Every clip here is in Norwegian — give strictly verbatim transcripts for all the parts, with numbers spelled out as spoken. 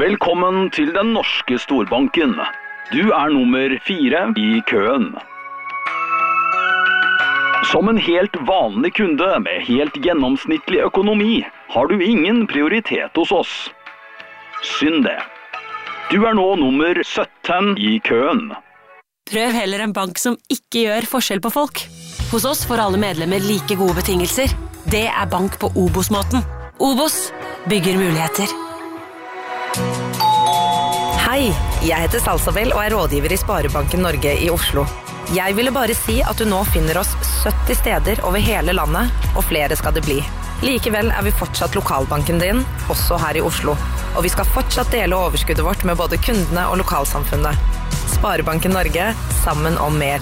Velkommen til den norske storbanken. Du er nummer fire i køen. Som en helt vanlig kunde med helt gjennomsnittlig økonomi har du ingen prioritet hos oss. Synd det. Du er nå nummer sytten i køen. Prøv heller en bank som ikke gjør forskjell på folk. Hos oss får alle medlemmer like gode betingelser. Det er bank på Obos-måten. Obos bygger muligheter. Hei, jeg heter Salsabel og er rådgiver i Sparebanken Norge i Oslo. Jeg ville bare si at du nå finner oss sytti steder over hele landet, og flere skal det bli. Likevel er vi fortsatt lokalbanken din, også her i Oslo. Og vi skal fortsatt dele overskuddet vårt med både kundene og lokalsamfunnet. Sparebanken Norge, sammen om mer.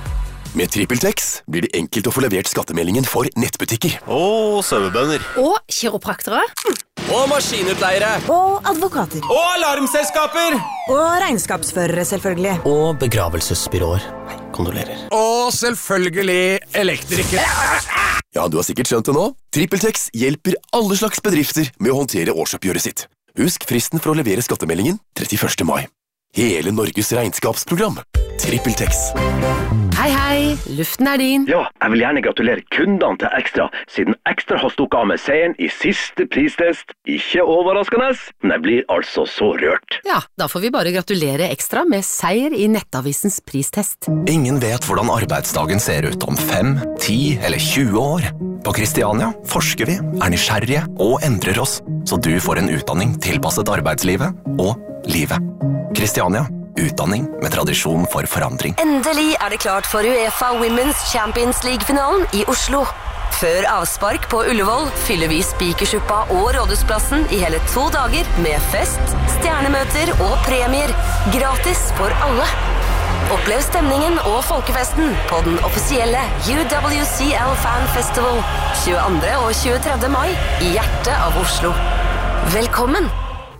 Med TrippelTex blir det enkelt å få levert skattemeldingen for nettbutikker. Og sauebønder. Og kiropraktere. Og maskinutleiere. Og advokater. Og alarmselskaper. Og regnskapsførere, selvfølgelig. Og begravelsesbyråer. Nei, kondolerer. Og selvfølgelig elektrikere. Ja, du har sikkert skjønt det nå. TrippelTex hjelper alle slags bedrifter med å håndtere årsoppgjøret sitt. Husk fristen for å levere skattemeldingen trettiførste mai. Hele Norges regnskapsprogram. TrippelTex. Hei, hei. Luften er din. Ja, jeg vil gjerne gratulere kundene til Ekstra, siden Ekstra har stukket av med seieren i siste pristest. Ikke overraskende, men jeg blir altså så rørt. Ja, da får vi bare gratulere Ekstra med seier i Nettavisens pristest. Ingen vet hvordan arbeidsdagen ser ut om fem, ti eller tjue år. På Kristiania forsker vi, er nysgjerrige og endrer oss, så du får en utdanning tilpasset arbeidslivet og livet. Kristiania, utdanning med tradisjon for forandring. Endelig er det klart for UEFA Women's Champions League-finalen i Oslo. Før avspark på Ullevål fyller vi Spikersuppa og Rådhusplassen i hele to dager med fest, stjernemøter og premier. Gratis for alle. Opplev stemningen og folkefesten på den offisielle U W C L Fan Festival tjueandre og tjuetredje mai i hjertet av Oslo. Velkommen!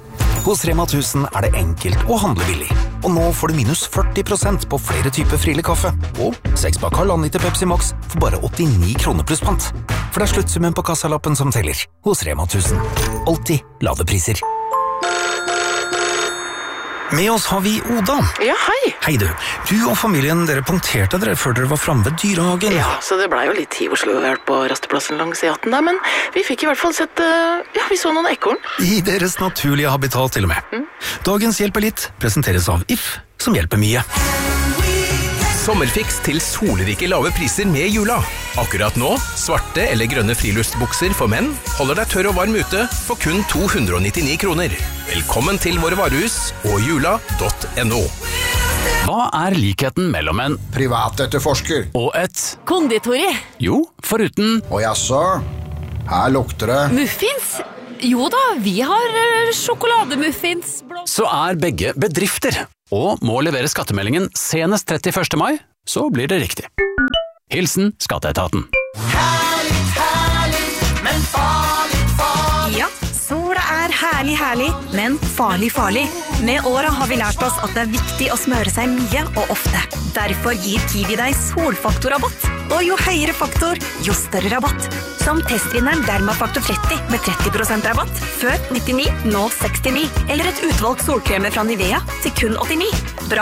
Hos Rema tusen er det enkelt å handle billig. Og nå får du minus førti prosent på flere typer Friele kaffe. Og seks pakk halvannen liter Pepsi Max for bare åttini kroner pluss pant. For det er sluttsummen på kassalappen som teller. Hos Rema tusen. Alltid lave priser. Med oss har vi Oda. Ja, hei. Hei du. Du og familien, dere punkterte dere før dere var fremme ved dyrehagen. Ja, så det ble jo litt tid i Oslo å være på rasteplassen langs E atten der, men vi fikk i hvert fall sett, uh, ja, vi så noen ekorn. I deres naturlige habitat til og med. Mm. Dagens Hjelper litt presenteres av If, som hjelper mye. Sommerfiks til solrike lave priser med jula. Akkurat nå, svarte eller grønne friluftsbukser for menn holder deg tørr og varm ute for kun to hundre og nittini kroner. Velkommen til våre varehus og jula punktum no. Hva er likheten mellom en privatetterforsker og et konditori? Jo, foruten og jaså, her lukter det muffins? Jo da, vi har sjokolademuffins. Så er begge bedrifter og må levere skattemeldingen senest trettiførste mai, så blir det riktig. Hilsen Skatteetaten. Herlig, herlig, men farlig, farlig. Ja, sola er herlig, herlig, men farlig, farlig. Med året har vi lært oss at det er viktig å smøre seg mye og ofte. Derfor gir Kiwi deg solfaktorrabatt. Og jo høyere faktor, jo større rabatt. Som testvinneren Dermafaktor tretti med tretti prosent rabatt. Før nittini, nå sekstini. Eller et utvalgt solkremer fra Nivea til kun åttini. Bra